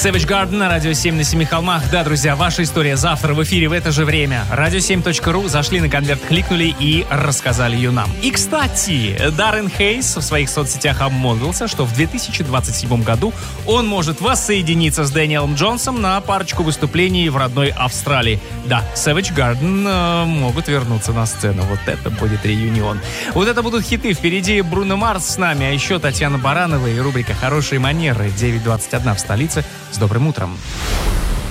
Savage Garden на Радио 7 на Семи холмах. Да, друзья, ваша история завтра в эфире в это же время. Radio7.ru, зашли на конверт, кликнули и рассказали ее нам. И, кстати, Даррен Хейс в своих соцсетях обмолвился, что в 2027 году он может воссоединиться с Дэниелом Джонсом на парочку выступлений в родной Австралии. Да, Savage Garden могут вернуться на сцену. Вот это будет реюнион. Вот это будут хиты. Впереди Бруно Марс с нами, а еще Татьяна Баранова и рубрика «Хорошие манеры». 9:21 в столице. С добрым утром.